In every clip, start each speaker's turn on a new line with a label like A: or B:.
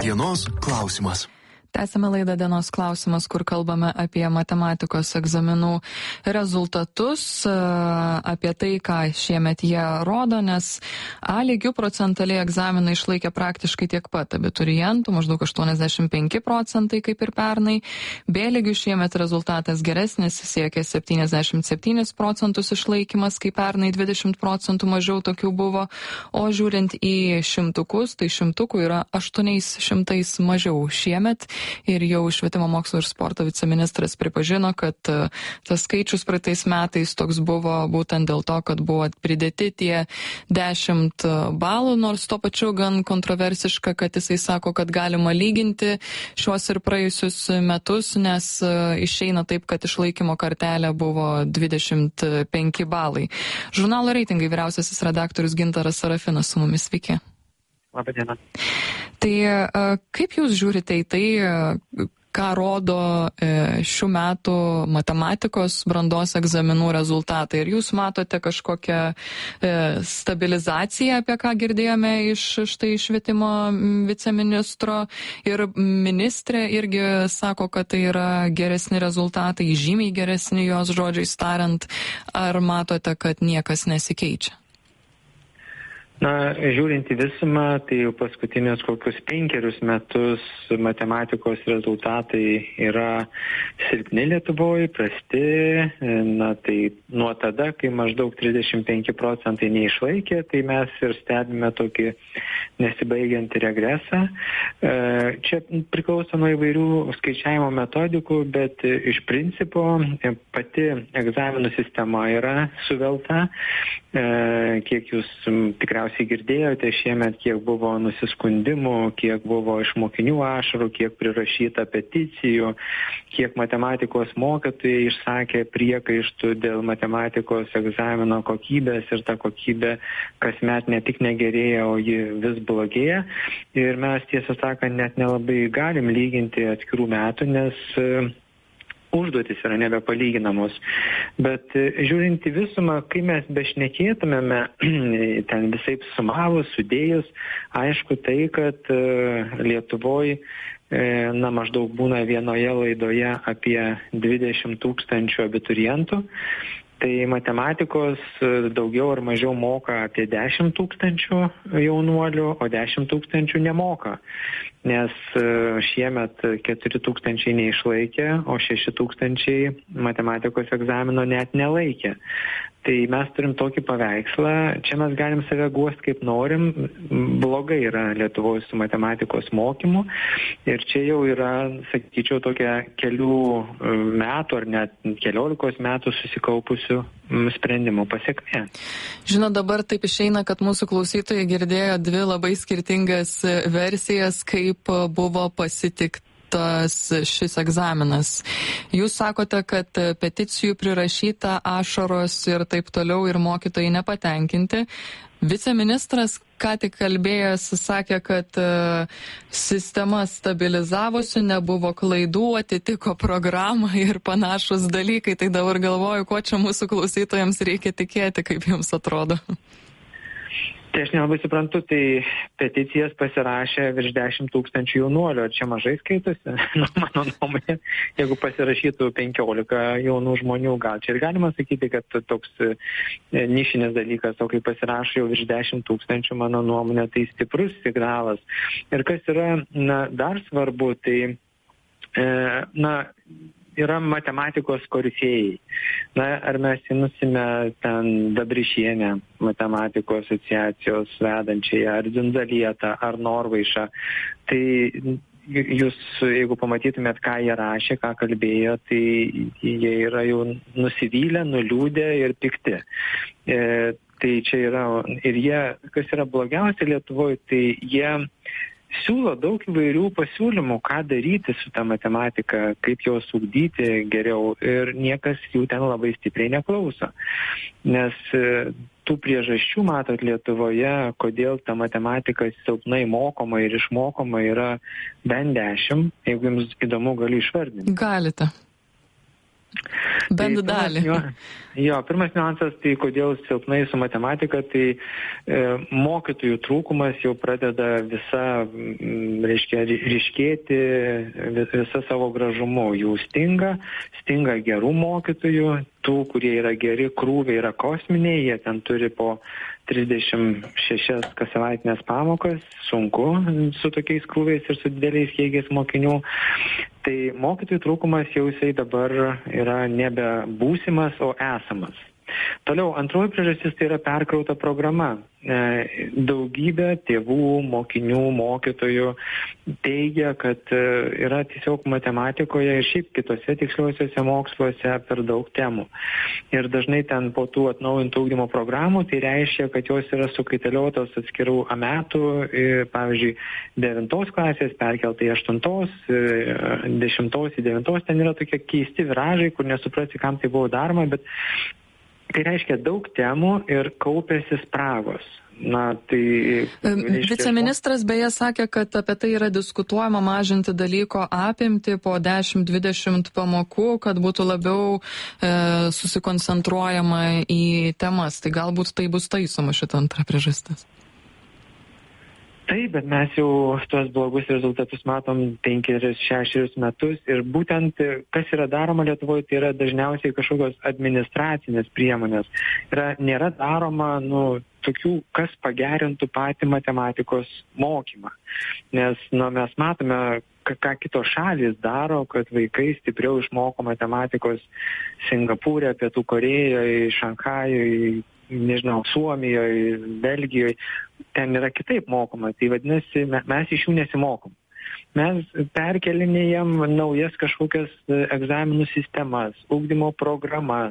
A: Dienos klausimas.
B: Tęsime laidą Dienos klausimas, kur kalbame apie matematikos egzaminų rezultatus, apie tai, ką šiemet jie rodo, nes A lygių procentaliai egzaminą išlaikė praktiškai tiek pat abiturientų, maždaug 85 procentai kaip ir pernai. B lygių šiemet rezultatas geresnis, siekia 77 procentus išlaikymas, kaip pernai 20 procentų mažiau tokių buvo, o žiūrint į šimtukus, tai šimtukų yra 800 mažiau šiemet. Ir jau švietimo mokslo ir sporto viceministras pripažino, kad tas skaičius praeitais metais toks buvo būtent dėl to, kad buvo pridėti tie 10 balų, nors to pačiu gan kontroversiška, kad jisai sako, kad galima lyginti šiuos ir praėjusius metus, nes išeina taip, kad išlaikymo kartelė buvo 25 balai. Žurnalo Reitingai vyriausiasis redaktorius Gintaras Sarafinas su mumis, sveiki.
C: Labadiena.
B: Tai kaip jūs žiūrite į tai, ką rodo šių metų matematikos brandos egzaminų rezultatai? Ir jūs matote kažkokią stabilizaciją, apie ką girdėjome iš štai švietimo viceministro, ir ministrė irgi sako, kad tai yra geresni rezultatai, žymiai geresni jos žodžiais tariant. Ar matote, kad niekas nesikeičia?
C: Na, žiūrint į visumą, tai jau paskutinius kokius 5 metus matematikos rezultatai yra silpni Lietuvoje, prasti. Na, tai nuo tada, kai maždaug 35 procentai neišlaikė, tai mes ir stebime tokį nesibaigiantį regresą. Čia priklauso nuo įvairių skaičiavimo metodikų, bet iš principo pati egzaminų sistema yra suvelta. Kiek jūs tikriausiai girdėjote šiemet, kiek buvo nusiskundimų, kiek buvo iš mokinių ašarų, kiek prirašyta peticijų, kiek matematikos mokytojai išsakė priekaištų dėl matematikos egzamino kokybės, ir ta kokybė kasmet ne tik negerėja, o ji vis blogėja. Ir mes tiesą sakant net nelabai galim lyginti atskirų metų, nes užduotis yra nebepalyginamos. Bet žiūrint į visumą, kai mes bešnekėtumėme, ten visaip sumavus, sudėjus, aišku tai, kad Lietuvoje maždaug būna vienoje laidoje apie 20 000 abiturientų. Tai matematikos daugiau ar mažiau moka apie 10 000 jaunuolių, o 10 000 nemoka, nes šiemet 4 000 neišlaikė, o 6 000 matematikos egzamino net nelaikė. Tai mes turim tokį paveikslą, čia mes galim save guosti kaip norim, blogai yra Lietuvoje su matematikos mokymu, ir čia jau yra, sakyčiau, tokia kelių metų ar net 14 metų susikaupusių sprendimų pasiekmė.
B: Žinot, dabar taip išeina, kad mūsų klausytojai girdėjo 2 labai skirtingas versijas, kaip buvo pasitikta šis egzaminas. Jūs sakote, kad peticijų prirašyta, ašaros ir taip toliau, ir mokytojai nepatenkinti. Viceministras ką tik kalbėjęs sakė, kad sistema stabilizavosi, nebuvo klaidų, atitiko programą ir panašus dalykai. Tai dabar galvoju, ko čia mūsų klausytojams reikia tikėti, kaip jums atrodo?
C: Tai aš nelabai suprantu, tai peticijas pasirašė virš 10 000 jaunuolių, ar čia mažai skaitosi? Mano nuomonė, jeigu pasirašytų 15 jaunų žmonių, gal čia ir galima sakyti, kad toks nišinis dalykas, o kai pasirašo jau virš 10 000, mano nuomonė, tai stiprus signalas. Ir kas yra dar svarbu, tai yra matematikos korifėjai. Ar mes įnusime ten Dabrišienę, matematikos asociacijos vedančiai, ar Dzindzalietą, ar Norvaišą. Tai jūs, jeigu pamatytumėt, ką jie rašė, ką kalbėjo, tai jie yra jau nusivylę, nuliūdę ir pikti. Tai čia yra, ir jie, kas yra blogiausia Lietuvoje, tai jie siūlo daug įvairių pasiūlymų, ką daryti su ta matematika, kaip jos ugdyti geriau, ir niekas jų ten labai stipriai neklauso. Nes tų priežasčių, matot, Lietuvoje, kodėl ta matematika silpnai mokoma ir išmokoma, yra bent 10. Jeigu jums įdomu, galiu išvardinti.
B: Galite. Bent dalį.
C: Pirmas niuansas, tai kodėl silpnai su matematika, tai mokytojų trūkumas jau pradeda ryškėti visa savo gražumu. Jų stinga gerų mokytojų, tų, kurie yra geri, krūviai yra kosminiai, jie ten turi po 36 kassavaitinės pamokas, sunku su tokiais krūviais ir su dideliais kiekiais mokinių. Tai mokytojų trūkumas jau jisai dabar yra nebe būsimas, o esamas. Toliau, antroji priežastis tai yra perkrauta programa. Daugybė tėvų, mokinių, mokytojų teigia, kad yra tiesiog matematikoje ir šiaip kitose tiksliuosiuose moksluose per daug temų. Ir dažnai ten po tų atnaujintų ugdymo programų tai reiškia, kad jos yra sukaitaliotos atskirų metų, pavyzdžiui, 9 klasės perkelta į 8, 10 į 9, ten yra tokie keisti viražai, kur nesuprasi, kam tai buvo daroma, bet tai reiškia daug temų ir kaupėsi spragos.
B: Viceministras beje sakė, kad apie tai yra diskutuojama mažinti dalyko apimtį po 10-20 pamokų, kad būtų labiau susikoncentruojama į temas. Tai galbūt tai bus taisoma šita antra priežastis.
C: Taip, bet mes jau tuos blogus rezultatus matom 5-6 metus ir būtent kas yra daroma Lietuvoje, tai yra dažniausiai kažkokios administracinės priemonės. Nėra daroma tokių, kas pagerintų patį matematikos mokymą. Nes mes matome, ką kitos šalys daro, kad vaikai stipriau išmoko matematikos Singapūre, Pietų Korėjoje, Šanchajoje, Suomijoje, Belgijoje. Ten yra kitaip mokoma. Tai vadinasi, mes iš jų nesimokom. Mes perkelinėjam naujas kažkokias egzaminų sistemas, ugdymo programas,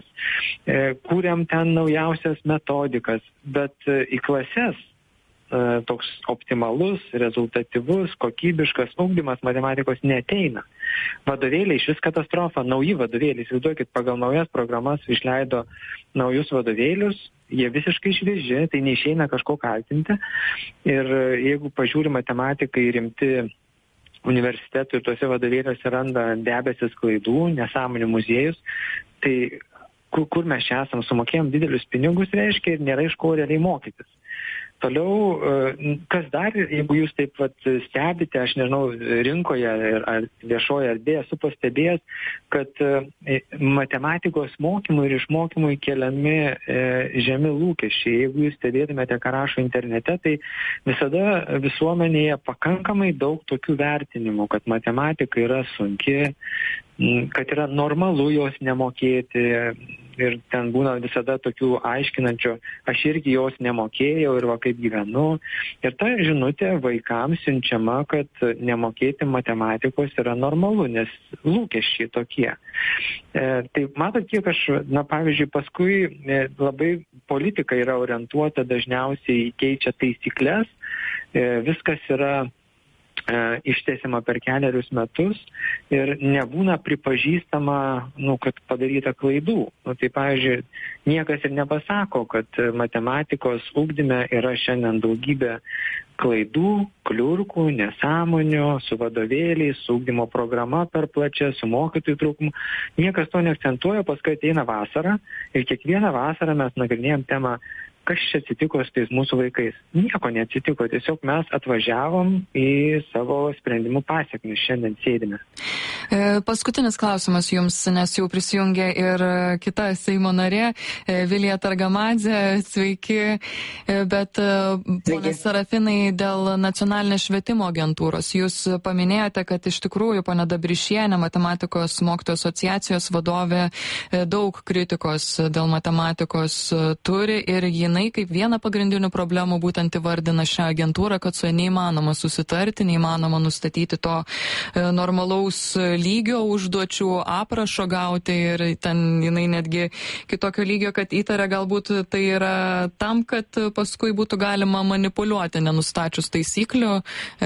C: kūriam ten naujausias metodikas, bet į klases toks optimalus, rezultatyvus, kokybiškas ugdymas matematikos neateina. Vadovėliai išvis katastrofa, nauji vadovėliai, įsivaizduokit, pagal naujas programas išleido naujus vadovėlius, jie visiškai švieži, tai neišeina kažko kaltinti. Ir jeigu pažiūri matematikai rimti universitetų ir tuose vadovėliuose randa debesis klaidų, nesąmonių muziejus, tai kur mes čia esam, sumokėjom didelius pinigus, reiškia, ir nėra iš ko realiai mokytis. Toliau, kas dar, jeigu jūs taip stebite, aš nežinau, rinkoje ar viešoje erdvėje esu pastebėjęs, kad matematikos mokymui ir išmokymui keliami žemi lūkesčiai. Jeigu jūs stebėtumėte, ką rašo internete, tai visada visuomenėje pakankamai daug tokių vertinimų, kad matematika yra sunki, kad yra normalu jos nemokėti. Ir ten būna visada tokių aiškinančių, aš irgi jos nemokėjau ir va kaip gyvenu. Ir ta žinutė vaikams siunčiama, kad nemokėti matematikos yra normalu, nes lūkesčiai tokie. Tai matot, kiek aš, pavyzdžiui, paskui labai politika yra orientuota dažniausiai keičia taisyklės, viskas yra ištęsiama per 4 metus ir nebūna pripažįstama, kad padaryta klaidų. Tai, pavyzdžiui, niekas ir nepasako, kad matematikos ugdyme yra šiandien daugybė klaidų, kliurkų, nesąmonių, su vadovėliais, su ugdymo programa per plačia, su mokytojų trūkumu. Niekas to neakcentuoja, paskui ateina vasara ir kiekvieną vasarą mes nagrinėjam temą, kas čia atsitiko su tais mūsų vaikais. Nieko neatsitiko, tiesiog mes atvažiavom į savo sprendimų pasekmes, šiandien sėdime.
B: Paskutinis klausimas jums, nes jau prisijungė ir kita Seimo narė, Vilija Targamadzė, sveiki, bet ponas Sarafinai, dėl nacionalinės švietimo agentūros, jūs paminėjote, kad iš tikrųjų ponia Dabrišienė, matematikos mokytojų asociacijos vadovė, daug kritikos dėl matematikos turi ir jinai kaip vieną pagrindinių problemų būtent įvardina šią agentūrą, kad su ja neįmanoma susitarti, neįmanoma nustatyti to normalaus lygio užduočių, aprašo gauti ir ten jinai netgi kitokio lygio, kad įtaria galbūt tai yra tam, kad paskui būtų galima manipuliuoti nenustačius taisyklių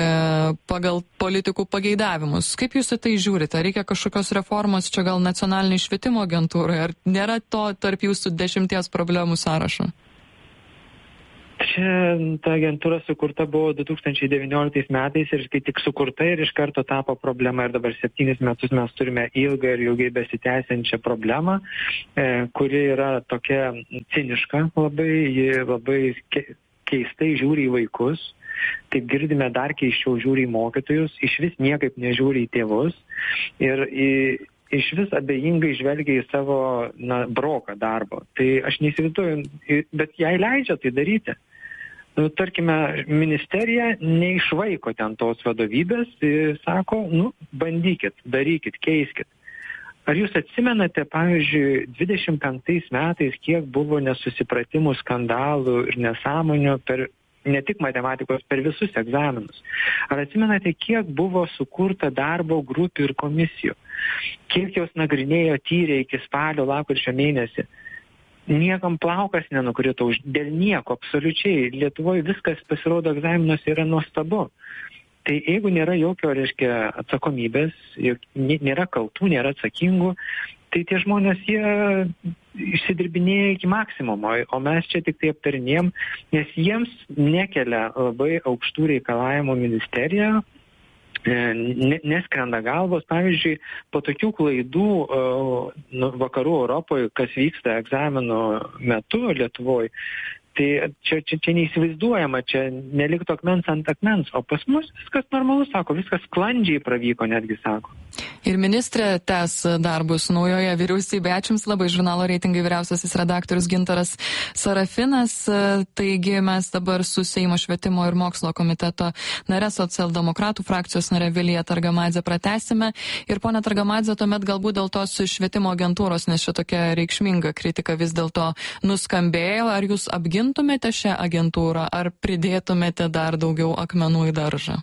B: pagal politikų pageidavimus. Kaip jūs į tai žiūrite? Reikia kažkokios reformos čia gal nacionaliniai švietimo agentūrai? Ar nėra to tarp jūsų 10 problemų sąrašo?
C: Čia ta agentūra sukurta buvo 2019 metais ir kai tik sukurta ir iš karto tapo problema ir dabar 7 metus mes turime ilgą ir ilgai besitęsiančią problemą, kuri yra tokia ciniška labai keistai žiūri į vaikus. Taip girdime, dar keisčiau žiūri į mokytojus, iš vis niekaip nežiūri į tėvus ir iš vis abejingai žvelgia į savo broką darbo. Tai aš neįsivaizduoju, bet jai leidžia tai daryti. Tarkime, ministerija neišvaiko ten tos vadovybės ir sako, bandykit, darykit, keiskit. Ar jūs atsimenate, pavyzdžiui, 25 metais, kiek buvo nesusipratimų, skandalų ir nesąmonių ne tik matematikos, per visus egzaminus? Ar atsimenate, kiek buvo sukurta darbo grupių ir komisijų? Kiek jos nagrinėjo, tyrė iki spalio, lapkričio mėnesį? Niekam plaukas nenukrito dėl nieko, absoliučiai. Lietuvoje viskas pasirodo egzaminuose yra nuostabu. Tai jeigu nėra jokio, atsakomybės, nėra kaltų, nėra atsakingų, tai tie žmonės, jie išsidirbinėja iki maksimumo, o mes čia tik tai aptarinėjom, nes jiems nekelia labai aukštų reikalavimų ministerija, neskrenda galvos. Pavyzdžiui, po tokių klaidų vakarų Europoje, kas vyksta egzaminų metu Lietuvoje, tai čia neįsivaizduojama, čia nelikto akmens ant akmens, o pas mus viskas normalu, sako, viskas sklandžiai pravyko, netgi sako.
B: Ir ministrė tęs darbus naujoje vyriausybėje. Ačiū Jums labai, žurnalo Reitingai vyriausiasis redaktorius Gintaras Sarafinas. Taigi mes dabar su Seimo švietimo ir mokslo komiteto nare, socialdemokratų frakcijos nare Vilija Targamadze pratęsime. Ir ponia Targamadze, tuomet galbūt dėl tos švietimo agentūros, nes čia tokia reikšminga kritika vis dėlto nuskambėjo. Ar Jūs apgintumėte šią agentūrą, ar pridėtumėte dar daugiau akmenų į daržą?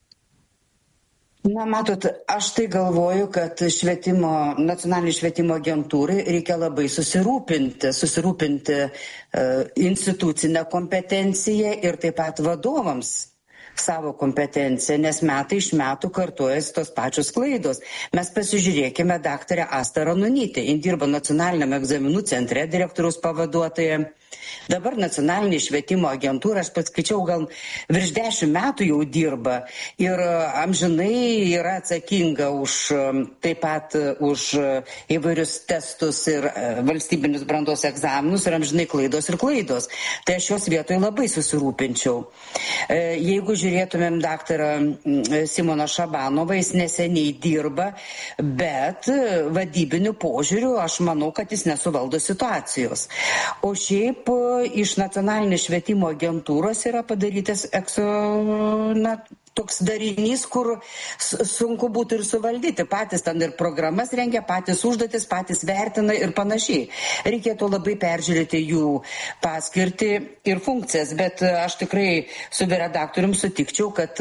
A: Na, matot, aš tai galvoju, kad nacionalinė švietimo agentūrai reikia labai susirūpinti institucinę kompetenciją ir taip pat vadovams savo kompetenciją, nes metai iš metų kartojasi tos pačios klaidos. Mes pasižiūrėkime daktarę Astą Ranonytę. Ji dirba nacionaliniame egzaminų centre direktoriaus pavaduotoja. Dabar nacionalinė švietimo agentūra, aš paskaičiau, gal virš 10 metų jau dirba ir amžinai yra atsakinga taip pat už įvairius testus ir valstybinius brandos egzaminus ir amžinai klaidos. Tai aš šios vietoje labai susirūpinčiau. Jeigu žiūrėtumėm daktarą Simoną Šabanovą, jis neseniai dirba, bet vadybiniu požiūriu aš manau, kad jis nesuvaldo situacijos. O šiaip iš nacionalinės švietimo agentūros yra padarytas toks darinys, kur sunku būtų ir suvaldyti. Patys ten ir programas rengia, patys užduotis, patys vertina ir panašiai. Reikėtų labai peržiūrėti jų paskirtį ir funkcijas, bet aš tikrai su redaktorium sutikčiau, kad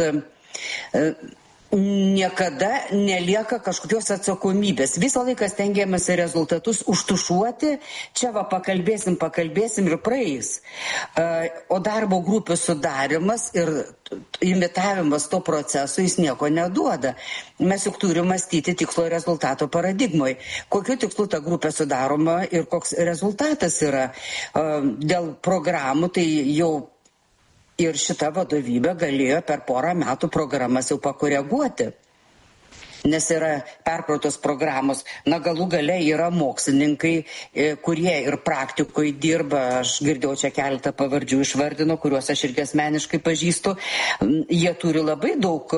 A: niekada nelieka kažkokios atsakomybės. Visą laiką stengiamės rezultatus užtušuoti, čia pakalbėsim ir praeis. O darbo grupių sudarimas ir imitavimas to proceso jis nieko neduoda. Mes juk turime mąstyti tikslo rezultato paradigmoje. Kokiu tikslu ta grupė sudaroma ir koks rezultatas yra. Dėl programų tai jau ir šita vadovybė galėjo per porą metų programas jau pakoreguoti, nes yra perkrautos programos. Galų gale yra mokslininkai, kurie ir praktikoje dirba. Aš girdėjau čia keletą pavardžių išvardino, kuriuos aš irgi asmeniškai pažįstu. Jie turi labai daug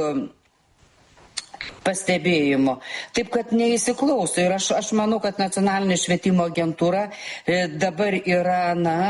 A: pastebėjimo. Taip, kad neįsiklauso. Ir aš manau, kad nacionalinė švietimo agentūra dabar yra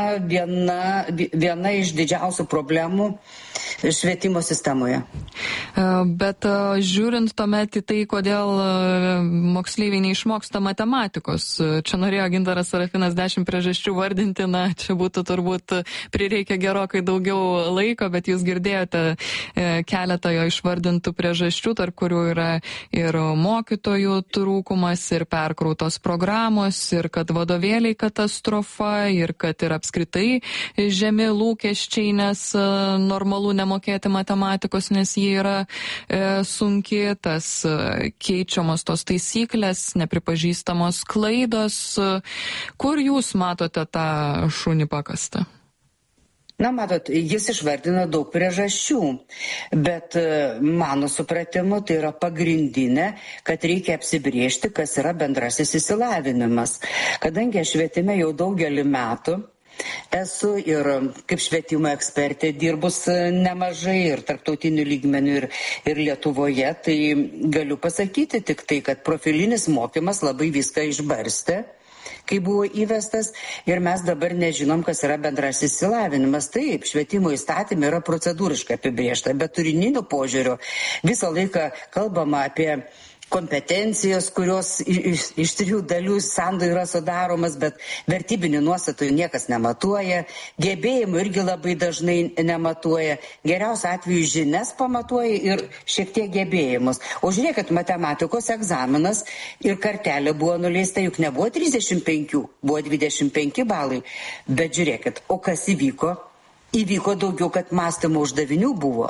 A: viena iš didžiausių problemų švietimo sistemoje.
B: Bet žiūrint tuomet į tai, kodėl moksleiviai neišmoksta matematikos, čia norėjo Gintaras Sarafinas 10 priežasčių vardinti, čia būtų turbūt prireikia gerokai daugiau laiko, bet jūs girdėjote keletą jo išvardintų priežasčių, tarp kurių yra ir mokytojų trūkumas, ir perkrautos programos, ir kad vadovėliai katastrofa, ir kad ir apskritai žemi lūkesčiai, nes normalu nemokėti matematikos, nes jie yra sunki, tas keičiamos tos taisyklės, nepripažįstamos klaidos. Kur jūs matote tą šunį pakastą?
A: Na, matot, jis išvardino daug priežasčių, bet mano supratimu tai yra pagrindinė, kad reikia apsibriežti, kas yra bendrasis išsilavinimas. Kadangi aš švietime jau daugelį metų esu ir kaip švietimo ekspertė dirbus nemažai ir tarptautinių lygmenių ir Lietuvoje, tai galiu pasakyti tik tai, kad profilinis mokymas labai viską išbarstė, kai buvo įvestas ir mes dabar nežinom, kas yra bendrasis išsilavinimas. Taip, švietimo įstatymė yra procedūriškai apibrėžta, bet turininiu požiūriu visą laiką kalbama apie kompetencijos, kurios iš 3 dalių sandų yra sudaromas, bet vertybinių nuostatų niekas nematuoja, gebėjimų irgi labai dažnai nematuoja, geriausiu atveju žinias pamatuoja ir šiek tiek gebėjimus. O žiūrėkit, matematikos egzaminas ir kartelė buvo nuleista, juk nebuvo 35, buvo 25 balai, bet žiūrėkit, o kas įvyko? Įvyko daugiau, kad mąstymo uždavinių buvo.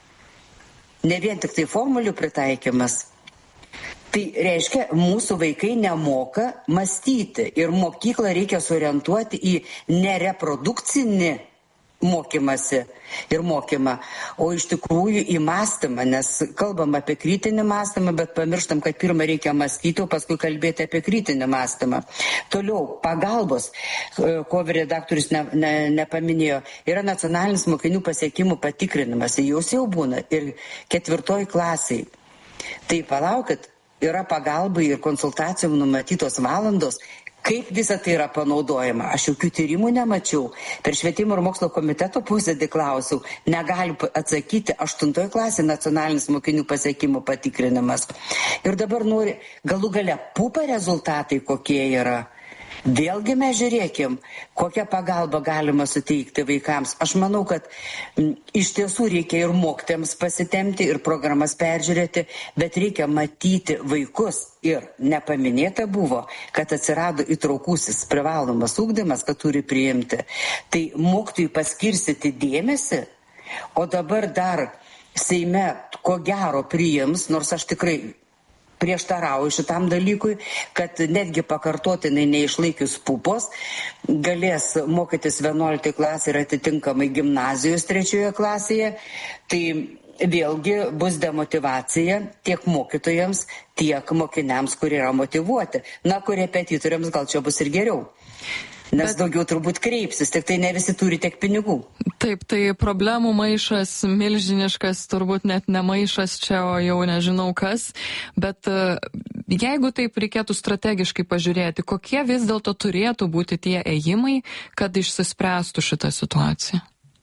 A: Ne vien tik tai formulių pritaikymas. Tai reiškia, mūsų vaikai nemoka mąstyti ir mokyklą reikia suorientuoti į nereprodukcinį mokymasi ir mokymą, o iš tikrųjų į mąstymą, nes kalbam apie kritinį mąstymą, bet pamirštam, kad pirmą reikia mąstyti, o paskui kalbėti apie kritinį mąstymą. Toliau, pagalbos, ko redaktorius nepaminėjo, yra nacionalinis mokinių pasiekimų patikrinimas, jos jau būna ir 4 klasiai. Tai palaukit, yra pagalbai ir konsultacijom numatytos valandos, kaip visa tai yra panaudojama. Aš jokių tyrimų nemačiau. Per švietimo ir mokslo komiteto posėdį klausiau, negaliu atsakyti, 8 klasė nacionalinis mokinių pasiekimų patikrinimas. Ir dabar nori, galų gale pupa rezultatai kokie yra. Vėlgi mes žiūrėkim, kokią pagalbą galima suteikti vaikams. Aš manau, kad iš tiesų reikia ir mokytojams pasitemti, ir programas peržiūrėti, bet reikia matyti vaikus. Ir nepaminėta buvo, kad atsirado įtraukusis privalomas ugdymas, kad turi priimti. Tai mokytojui paskirstyti dėmesį, o dabar dar Seime ko gero priims, nors aš tikrai prieštarauju šitam dalykui, kad netgi pakartotinai neišlaikius pupos galės mokytis 11 klasė ir atitinkamai gimnazijos 3 klasėje, tai vėlgi bus demotyvacija tiek mokytojams, tiek mokiniams, kurie yra motyvuoti. Na, korepetitoriams gal čia bus ir geriau. Nes daugiau turbūt kreipsis, tik tai ne visi turi tiek pinigų.
B: Taip, tai problemų maišas milžiniškas, turbūt net ne maišas čia, o jau nežinau kas. Bet jeigu taip reikėtų strategiškai pažiūrėti, kokie vis dėlto turėtų būti tie ėjimai, kad išsispręstų šitą situaciją?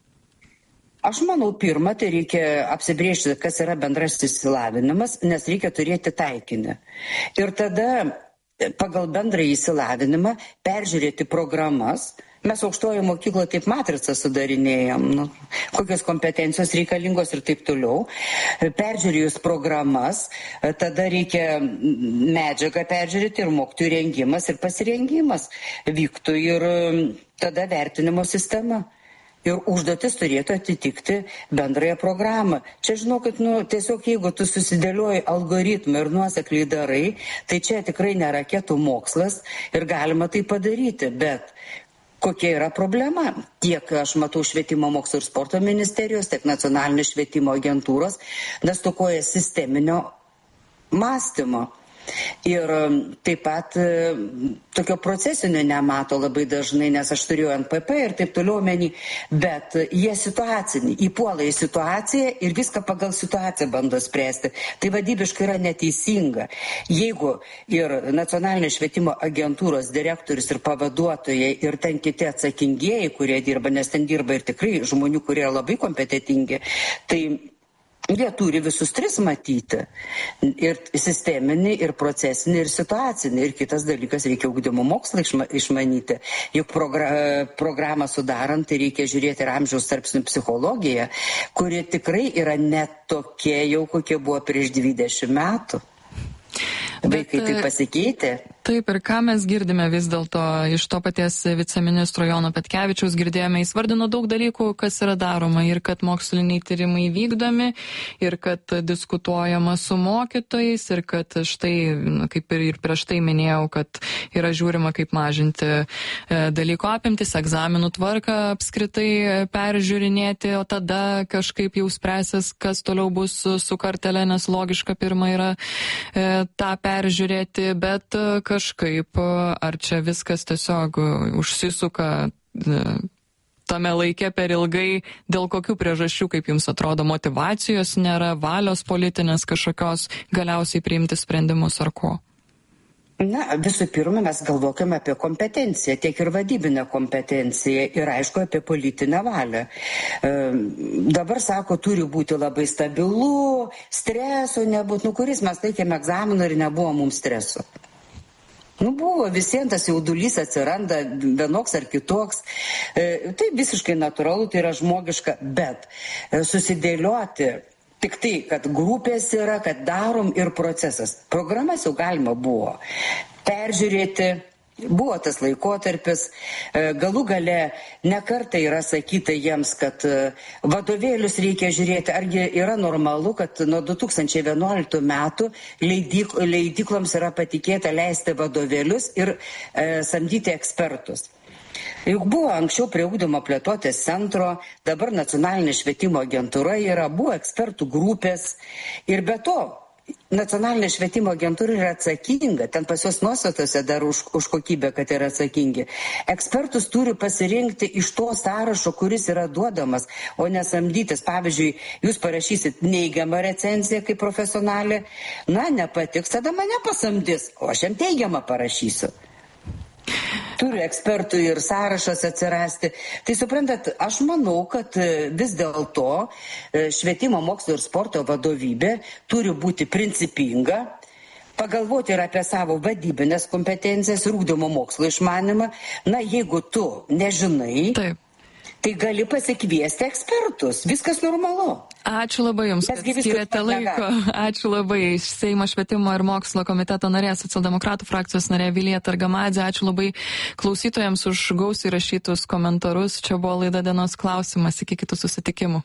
A: Aš manau, pirmą, tai reikia apsibrėžti, kas yra bendrasis išsilavinimas, nes reikia turėti taikinį. Ir tada pagal bendrąjį išsilavinimą peržiūrėti programas. Mes aukštojo mokykloje kaip matricą sudarinėjom, kokios kompetencijos reikalingos ir taip toliau. Peržiūrėjus programas, tada reikia medžiagą peržiūrėti ir mokytojų rengimas ir pasirengimas vyktų ir tada vertinimo sistema. Ir užduotis turėtų atitikti bendrąją programą. Čia žinokit, tiesiog jeigu tu susidėlioji algoritmą ir nuosekliai darai, tai čia tikrai ne raketų mokslas ir galima tai padaryti, bet kokia yra problema? Tiek aš matau švietimo mokslo ir sporto ministerijos, tiek nacionalinės švietimo agentūros, nestokoja sisteminio mąstymo. Ir taip pat tokio procesinio nemato labai dažnai, nes aš turėjau NPP ir taip toliau menį, bet jie situacinį, įpuola į situaciją ir viską pagal situaciją bando spręsti. Tai vadybiškai yra neteisinga. Jeigu ir nacionalinės švietimo agentūros direktorius ir pavaduotojai ir ten kiti atsakingieji, kurie dirba, nes ten dirba ir tikrai žmonių, kurie yra labai kompetentingi, tai jie turi visus 3 matyti. Ir sisteminį, ir procesinį, ir situacinį. Ir kitas dalykas, reikia ugdymo mokslą išmanyti. Juk programą sudarant, tai reikia žiūrėti ir amžiaus tarpsnių psichologiją, kuri tikrai yra net tokia jau, kokia buvo prieš 20 metų. Vaikai tai pasikeitė.
B: Taip, ir ką mes girdime vis dėlto iš to paties viceministro Jono Petkevičiaus, girdėjome, jis vardino daug dalykų, kas yra daroma ir kad moksliniai tyrimai vykdomi, ir kad diskutuojama su mokytojais, ir kad štai, kaip ir prieš tai minėjau, kad yra žiūrima, kaip mažinti dalyko apimtis, egzaminų tvarką apskritai peržiūrinėti, o tada kažkaip jau spręsis, kas toliau bus su kartele, nes logiška pirma yra tą peržiūrėti, bet kažkaip, ar čia viskas tiesiog užsisuka tame laike per ilgai, dėl kokių priežasčių, kaip jums atrodo, motyvacijos nėra, valios politinės kažkokios galiausiai priimti sprendimus ar ko?
A: Na, visų pirma, mes galvokime apie kompetenciją, tiek ir vadybinę kompetenciją ir, aišku, apie politinę valią. Dabar, sako, turi būti labai stabilu, streso nebūtų, kuris mes laikėme egzaminą ir nebuvo mums streso. Buvo, visiems tas jaudulys atsiranda vienoks ar kitoks. Tai visiškai natūralu, tai yra žmogiška, bet susidėlioti tik tai, kad grupės yra, kad darom ir procesas. Programas jau galima buvo peržiūrėti, buvo tas laikotarpis, galų gale nekartą yra sakyta jiems, kad vadovėlius reikia žiūrėti, argi yra normalu, kad nuo 2011 metų leidykloms yra patikėta leisti vadovėlius ir samdyti ekspertus. Juk buvo anksčiau prie ugdymo plėtotės centro, dabar nacionalinė švietimo agentūra yra, buvo ekspertų grupės ir be to nacionalinė švietimo agentūra yra atsakinga, ten pas jos nuostatose dar už kokybę, kad yra atsakingi. Ekspertus turi pasirinkti iš to sąrašo, kuris yra duodamas, o nesamdytis. Pavyzdžiui, jūs parašysit neigiamą recenziją kaip profesionalė, nepatiks, tada mane pasamdys, o aš jam teigiamą parašysiu. Turi ekspertų ir sąrašas atsirasti. Tai suprantat, aš manau, kad vis dėlto švietimo, mokslo ir sporto vadovybė turi būti principinga, pagalvoti ir apie savo vadybinės kompetencijas ir ugdymo mokslo išmanymą. Jeigu tu nežinai,
B: Taip.
A: Tai gali pasikviesti ekspertus. Viskas normalu.
B: Ačiū labai Jums, kad skiriate laiko. Ačiū labai. Seimo švietimo ir mokslo komiteto narė, socialdemokratų frakcijos narė Vilija Targamadzė. Ačiū labai klausytojams už gausiai rašytus komentarus. Čia buvo laida Dienos klausimas. Iki kitų susitikimų.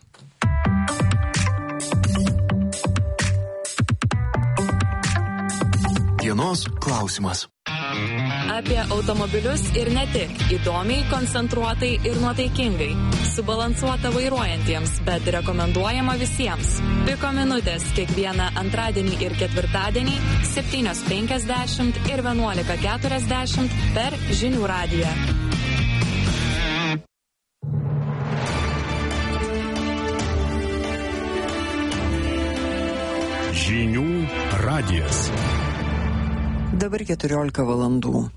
D: Dienos klausimas.
E: Apie automobilius ir ne tik. Įdomiai, koncentruotai ir nuotaikingai. Subalansuota vairuojantiems, bet rekomenduojama visiems. Piko minutės kiekvieną antradienį ir ketvirtadienį 7:50 ir 11:40 per Žinių radiją.
D: Žinių radijas.
F: Dabar 14 valandų.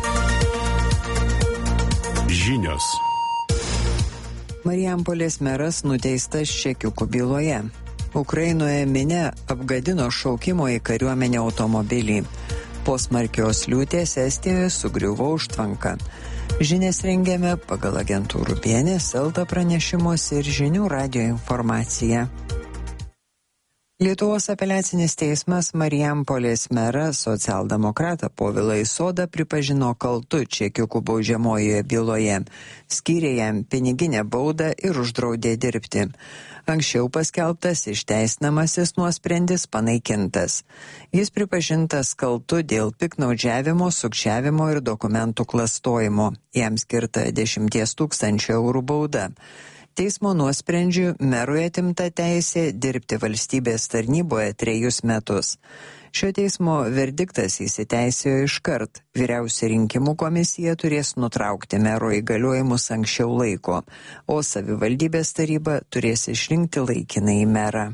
D: Žinios.
F: Marijampolės meras nuteistas čekiukų byloje. Ukrainoje minia apgadino šaukimo į kariuomenę automobilį. Po smarkios liūties Estijoje sugriuvo užtvanka. Žinias rengėme pagal agentūrų Bėnės, Elta pranešimus ir Žinių radijo informaciją. Lietuvos apeliacinis teismas Marijampolės merą socialdemokratą Povilą Isodą pripažino kaltu čekiukų baudžiamojoje byloje, skyrė jam piniginę baudą ir uždraudė dirbti. Anksčiau paskelbtas išteisinamasis nuosprendis panaikintas. Jis pripažintas kaltu dėl piktnaudžiavimo, sukčiavimo ir dokumentų klastojimo. Jam skirta 10 000 eurų bauda. Teismo nuosprendžiu merui atimta teisė dirbti valstybės tarnyboje 3 metus. Šio teismo verdiktas įsiteisėjo iškart. Vyriausia rinkimų komisija turės nutraukti mero įgaliojimus anksčiau laiko, o savivaldybės taryba turės išrinkti laikinai merą.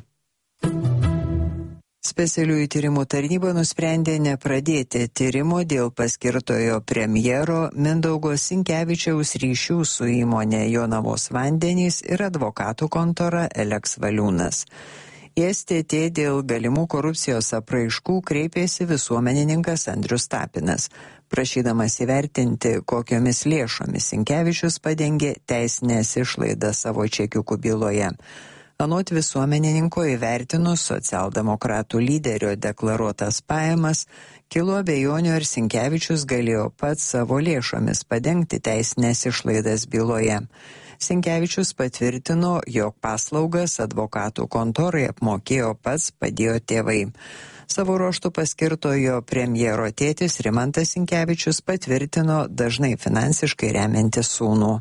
F: Specialiųjų tyrimų tarnyba nusprendė nepradėti tyrimo dėl paskirtojo premjero Mindaugo Sinkevičiaus ryšių su įmonė Jonavos vandenys ir advokatų kontora Eleks Valiūnas. Į STT dėl galimų korupcijos apraiškų kreipėsi visuomenininkas Andrius Tapinas, prašydamas įvertinti, kokiomis lėšomis Sinkevičius padengė teisinės išlaidas savo čekiukų byloje. Anot visuomenininko įvertinus socialdemokratų lyderio deklaruotas pajamas, kilo abejonių, ar Sinkevičius galėjo pats savo lėšomis padengti teisinės išlaidas byloje. Sinkevičius patvirtino, jog paslaugas advokatų kontorai apmokėjo pats, padėjo tėvai. Savo ruožtu paskirtojo premjero tėtis Rimantas Sinkevičius patvirtino dažnai finansiškai remiantis sūnų.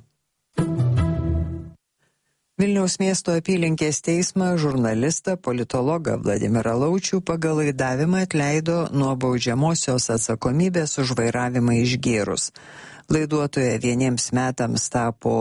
F: Vilniaus miesto apylinkės teismas žurnalistą politologą Vladimirą Laučių pagal laidavimą atleido nuo baudžiamosios atsakomybės už vairavimą išgėrus. Laiduotoja vieniems metams tapo